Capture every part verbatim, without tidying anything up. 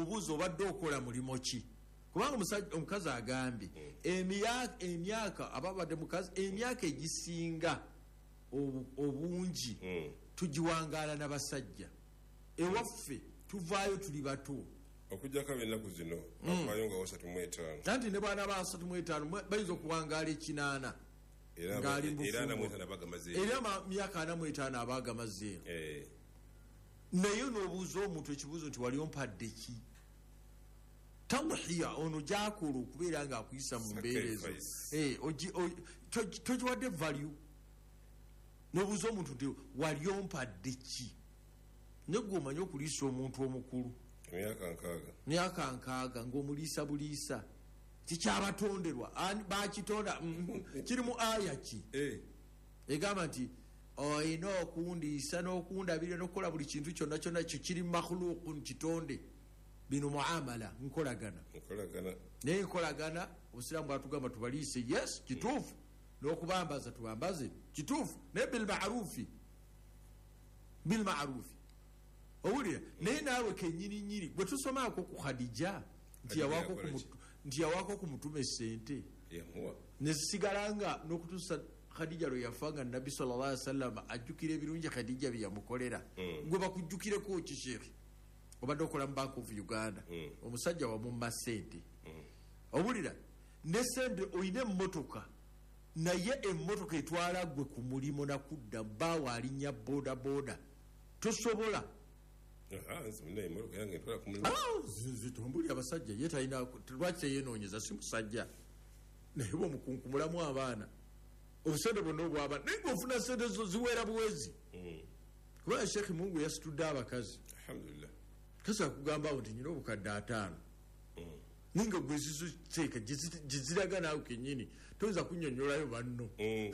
omubuzo obadde okola mulimo ki kubanga omukazi agambye emyaka emyaka ababadde mukazi emyaka egisinga obungi tugiwangaala n'abasajja ewaffe tuvaayo tuli bato okujjako ennaku zino afaayo nga wasatu mu etaano anti ne bwana ba asatu mu etaano bayinza okuwangaala ekinaana ng'ali era myaka ana mu etaano aba agamazeeno naye n'obuuza omuntu ekibuuzo nti wali ompadde ki tawhiya ono gyakola okubeera ng'akuyisa mu mbeera ezo togiwadde value n'obuuza omuntu nti wali ompadde ki negwe omanye okuliisa omuntu omukulu myaka nkaaga ng'omuliisa buliisa tikyabatonderwa bakitonda kiri mu aya ki egamba nti olina okundiisa n'okundabira n'okukola buli kintu kyonna kyonna ekyo kiri makhuluuku kitonde bino muamala nkolagana naye nkolagana obusiraamu bwatugamba tubaliise yes kituufu n'okubambaza tubambaze kituufu naye bilmarufi bilmarufi owulira naye naawe kenyini nyini bwe tusomaako ku Khadija nti yawaako ku mutume essente nezisigala nga n'okutuusa Khadija lwe yafa nga nabbi sallallahu alaihi wasallam ajjukira ebirungi Khadija bye yamukolera gwe bakujjukireko ki sheekhe obadde okola mu Bank of Uganda omusajja wamumma ssente owulira ne sente oyina emmotoka naye emmotoka etwala gwe ku mulimu nakudda baawa alinnya boda boda tosobola zitumbuli abasajja ye talina lwaki teyenoonyeza si musajja naye bwomukunkumulamu abaana obusente bwonna obw'abaana naye ngaofuna sente zo ziweera buwezi kubanga sheekhi mungu yasitudde abakazi alhamdulillah kasa kugamba nti nyina obukadde ataano ninga gwe ziziteeka giziraga naawe kenyini toyinza kunnyonnyolayo banno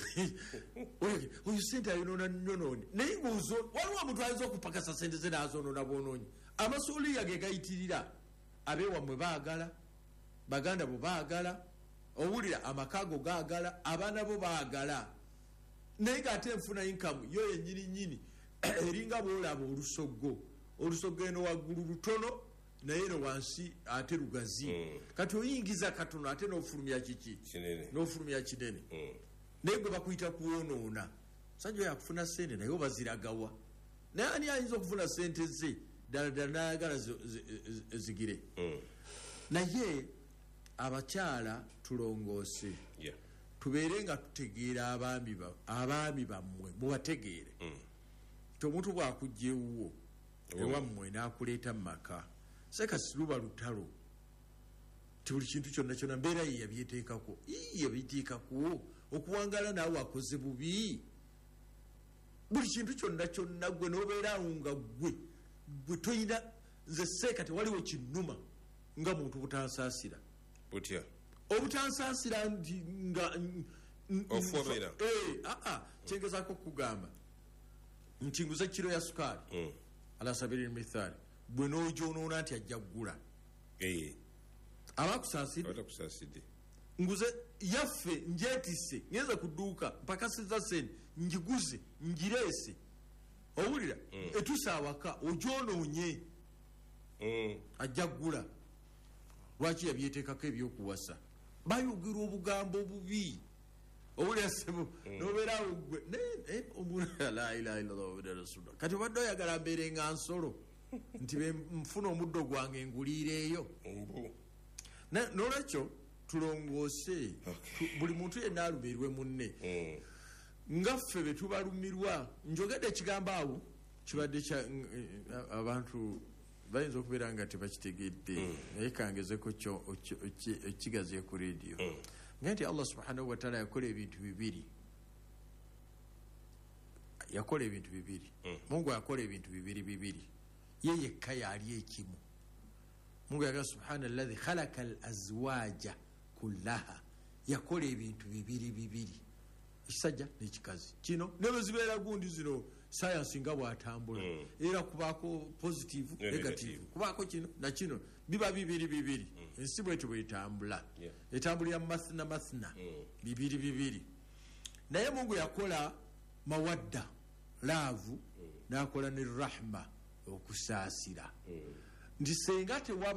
oyo sente ayonoona nyonooni naye ngaozo waliwo omuntu ayinza okupakasa sente ze naazonoona bwonoonyi amasuuliya ge gayitirira abeewammwe baagala baganda bo baagala owulira amakaago gaagala abaana bo baagala naye ngaate enfuna inkamu yo yennyini nyini eringa boolaba olusoggo olusogo eno waggulu lutono naye no wansi ate lugazi kati oyingiza katono ate n'ofulumya kiki n'ofulumya kinene naye gwe bakuyita kuwonoona sajja oyo akufuna sente naye obaziragawa naye ani ayinza okufuna sente ze ddala ddala nayagala zigire naye abakyala tulongoose tubeere nga tutegeera abaami bammwe mubategeere ti omuntu bwakujja ewuwo ewammwe n'akuleeta mu maka sekasi luba lutalo ti buli kintu kyonna kyonna mbeera ye yabyeteekako yabiteekako okuwangala naawe akoze bubi buli kintu kyonna kyonna gwe n'obeeraawo nga gwe gwe toyina nze seeka tewaliwo kinnuma nga muntu butansaasira butya obutansaasira nti nga ofobera aa kyengezaako okugamba nti nguze kiro ya sukaali ala sabiri mithali bwe n'ogyonoona nti ajja ggula abakusaasidde nguze yaffe njeetisse ngenza ku dduuka mpakasiza sente njiguze ngireese owulira etusa awaka ogyonoonye ajja ggula lwaki yabyeteekako ebyokuwasa bayogera obugambo bubi owulira sebo nobeerawo gwe la ilaha illallah wa rasulullah kati obadde oyagala mbeere nga nsolo nti nfuna omuddo gwange nguliireeyo n'olwekyo tulongoose buli muntu yenna alumirwe munne nga ffe be tubalumirwa njogedde ekigambo awo kibadde abantu bayinza okubeera nga tebakitegedde naye kangezeko ekigaziye ku rediyo nga nti Allah subhanahu wa ta'ala yakola ebintu bibiri yakola ebintu bibiri Mungu yakola ebintu bibiri bibiri ye yekka yali ekimu Mungu yaga subhanalladhi khalaqa al-azwaja kullaha yakola ebintu bibiri bibiri ekisajja n'ekikazi kino nebe zibeera gundi zino science nga bwatambula era kubaako positive negative kubaako kino na kino biba bibiri bibiri ensi bwetyo bwetambula etambulira mathna mathna bibiri bibiri naye Mungu yakola mawadda laavu n'akola ne rahma okusaasira ndi senga tewaba